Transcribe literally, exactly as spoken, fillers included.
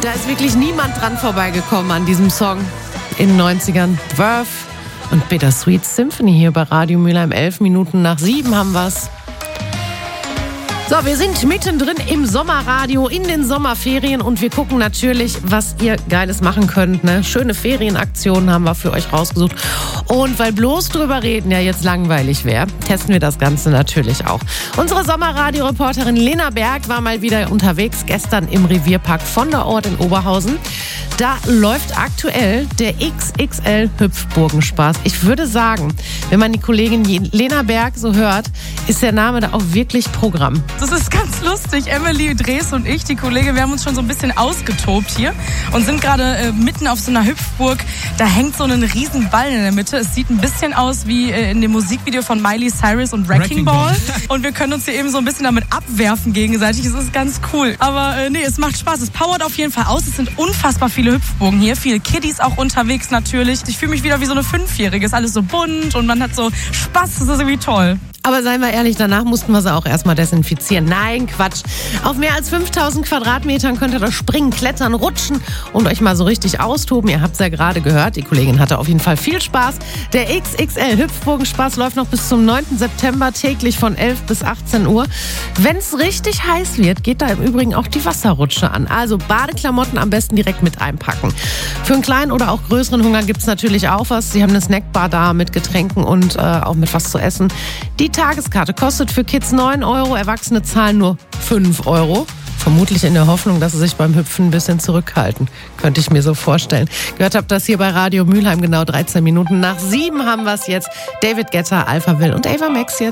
Da ist wirklich niemand dran vorbeigekommen an diesem Song in den neunzigern. Verve und Bittersweet Symphony hier bei Radio Mülheim. Elf Minuten nach sieben haben wir's. So, wir sind mittendrin im Sommerradio, in den Sommerferien und wir gucken natürlich, was ihr Geiles machen könnt. Ne? Schöne Ferienaktionen haben wir für euch rausgesucht. Und weil bloß drüber reden ja jetzt langweilig wäre, testen wir das Ganze natürlich auch. Unsere Sommerradio-Reporterin Lena Berg war mal wieder unterwegs, gestern im Revierpark von der Ort in Oberhausen. Da läuft aktuell der X X L-Hüpfburgenspaß. Ich würde sagen, wenn man die Kollegin Lena Berg so hört, ist der Name da auch wirklich Programm. Das ist ganz lustig. Emily Drees und ich, die Kollegin, wir haben uns schon so ein bisschen ausgetobt hier und sind gerade äh, mitten auf so einer Hüpfburg. Da hängt so ein riesen Ball in der Mitte. Es sieht ein bisschen aus wie äh, in dem Musikvideo von Miley Cyrus und Wrecking, Wrecking Ball. Und wir können uns hier eben so ein bisschen damit abwerfen gegenseitig. Es ist ganz cool. Aber äh, nee, es macht Spaß. Es powert auf jeden Fall aus. Es sind unfassbar viele Hüpfburgen hier. Viele Kiddies auch unterwegs natürlich. Ich fühle mich wieder wie so eine Fünfjährige. Ist alles so bunt und man hat so Spaß. Das ist irgendwie toll. Aber seien wir ehrlich, danach mussten wir sie auch erstmal desinfizieren. Nein, Quatsch. Auf mehr als fünftausend Quadratmetern könnt ihr da springen, klettern, rutschen und euch mal so richtig austoben. Ihr habt es ja gerade gehört, die Kollegin hatte auf jeden Fall viel Spaß. Der X X L-Hüpfburgenspaß läuft noch bis zum neunten September, täglich von elf bis achtzehn Uhr. Wenn es richtig heiß wird, geht da im Übrigen auch die Wasserrutsche an. Also Badeklamotten am besten direkt mit einpacken. Für einen kleinen oder auch größeren Hunger gibt es natürlich auch was. Sie haben eine Snackbar da mit Getränken und äh, auch mit was zu essen. Die Tageskarte kostet für Kids neun Euro, Erwachsene zahlen nur fünf Euro. Vermutlich in der Hoffnung, dass sie sich beim Hüpfen ein bisschen zurückhalten. Könnte ich mir so vorstellen. Gehört habt das hier bei Radio Mülheim, genau dreizehn Minuten nach sieben haben wir es jetzt. David Guetta, Alphaville und Ava Max jetzt.